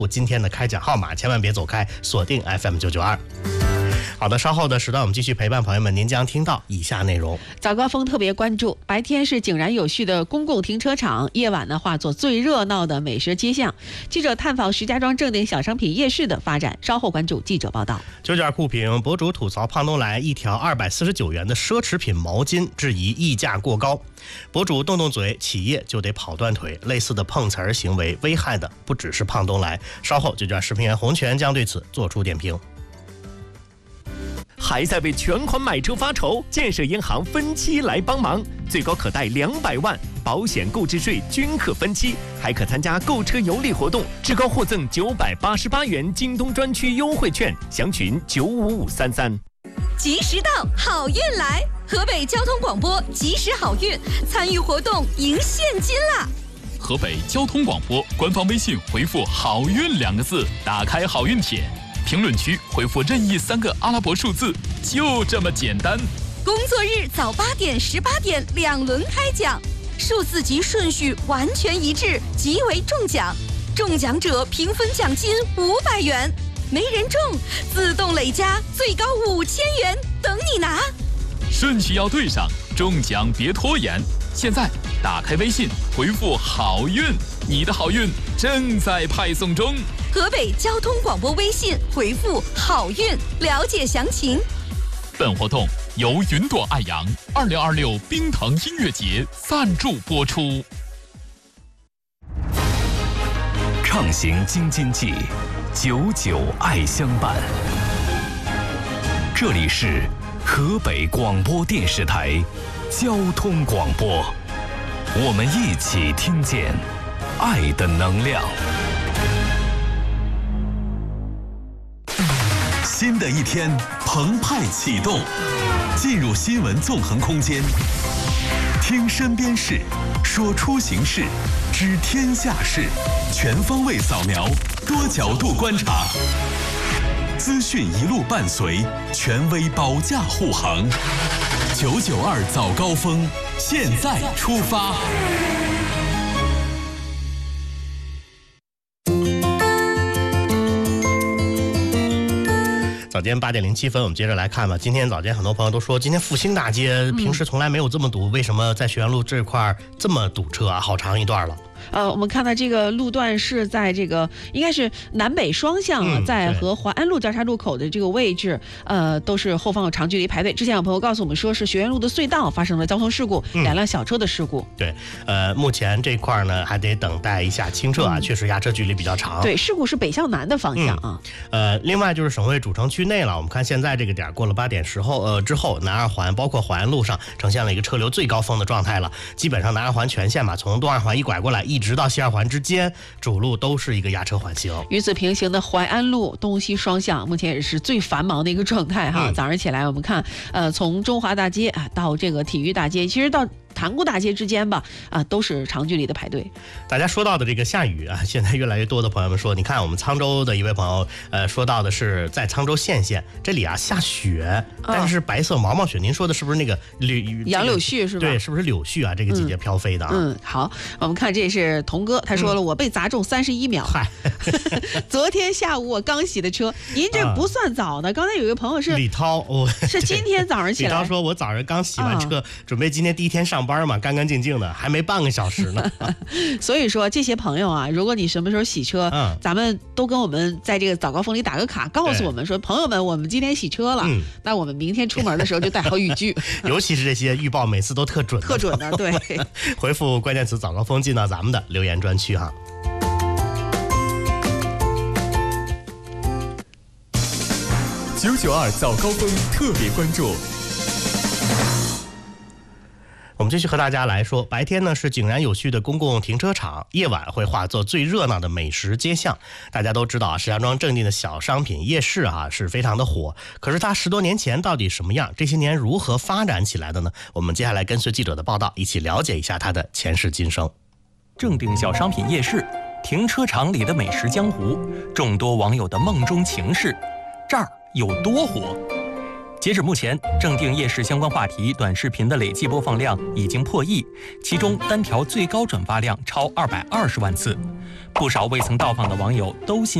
今天的开奖号码，千万别走开，锁定 FM992。好的，稍后的时段我们继续陪伴朋友们，您将听到以下内容。 早高峰特别关注，白天是井然有序的公共停车场，夜晚呢化作最热闹的美食街巷。记者探访石家庄正定小商品夜市的发展，稍后关注记者报道。 992酷评博主吐槽胖东来一条249元的奢侈品毛巾，质疑溢价过高。博主动动嘴，企业就得跑断腿。类似的碰瓷儿行为危害的不只是胖东来。稍后992视频员洪泉将对此做出点评。 还在为全款买车发愁？建设银行分期来帮忙，最高可贷200万，保险购置税均可分期，还可参加购车有礼活动，至高获赠988元京东专区优惠券，详询95533。 及时到，好运来！河北交通广播及时好运，参与活动赢现金啦！ 河北交通广播官方微信回复"好运"2个字，打开好运帖。评论区回复任意3个阿拉伯数字，就这么简单。 工作日早8点、18点2轮开奖，数字及顺序完全一致，即为中奖。中奖者平分奖金500元，没人中自动累加，最高5000元等你拿。 顺序要对上，中奖别拖延。现在打开微信回复"好运"，你的好运正在派送中。 河北交通广播微信回复"好运"，了解详情。 本活动由云朵爱扬2026冰腾音乐节赞助播出。 畅行京津冀，99爱相伴。这里是河北广播电视台交通广播，我们一起听见爱的能量。新的一天澎湃启动，进入新闻纵横空间，听身边事，说出行事，知天下事，全方位扫描，多角度观察，资讯一路伴随，权威保驾护航。992早高峰，现在出发。 早间8点07分，我们接着来看吧。今天早间很多朋友都说，今天复兴大街平时从来没有这么堵，为什么在学院路这块这么堵车啊？好长一段了。 我们看到这个路段是在这个应该是南北双向啊，在和淮安路交叉路口的这个位置，都是后方有长距离排队。之前有朋友告诉我们说是学院路的隧道发生了交通事故，2辆小车的事故。 对，目前这块呢还得等待一下清澈啊，确实压车距离比较长。 对，事故是北向南的方向啊。 另外就是省会主城区内了，我们看现在这个点过了8点之后，南二环包括淮安路上呈现了一个车流最高峰的状态了，基本上南二环全线嘛，从东二环一拐过来，一直到西二环之间，主路都是一个压车缓行。 与此平行的淮安路东西双向，目前也是最繁忙的一个状态哈。早上起来我们看，从中华大街啊到这个体育大街，其实到塘沽大街之间吧，都是长距离的排队。 大家说到的这个下雨啊，现在越来越多的朋友们说，你看我们沧州的一位朋友，说到的是在沧州县这里啊下雪，但是白色毛毛雪。您说的是不是那个杨柳絮是吧？ 对，是不是柳絮啊？这个季节飘飞的啊。 好，我们看这是童哥，他说了，我被砸中31秒。昨天下午我刚洗的车，您这不算早的。刚才有一个朋友是李涛， 是今天早上起来。 李涛说，我早上刚洗完车，准备今天第一天上班嘛，干干净净的，还没半个小时呢。 所以说这些朋友啊，如果你什么时候洗车，咱们都跟我们在这个早高峰里打个卡，告诉我们说，朋友们，我们今天洗车了，那我们明天出门的时候就带好雨具。 尤其是这些预报每次都特准的，对。 回复关键词早高峰进到咱们的留言专区哈。 992早高峰特别关注。 我们继续和大家来说，白天呢是井然有序的公共停车场，夜晚会化作最热闹的美食街巷。大家都知道啊，石家庄正定的小商品夜市啊是非常的火，可是它10多年前到底什么样？这些年如何发展起来的呢？我们接下来跟随记者的报道，一起了解一下它的前世今生。 正定小商品夜市，停车场里的美食江湖，众多网友的梦中情事，这儿有多火？ 截止目前，正定夜市相关话题短视频的累计播放量已经破亿，其中单条最高转发量超220万次。不少未曾到访的网友都